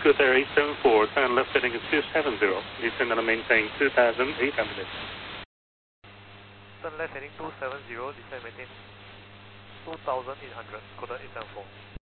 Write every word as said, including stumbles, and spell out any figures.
Corsair eight seven four, turn left heading at two seven zero. Descend and maintain two thousand eight hundred. Turn left heading two seven zero, descend maintain two thousand eight hundred, Corsair eight seven four.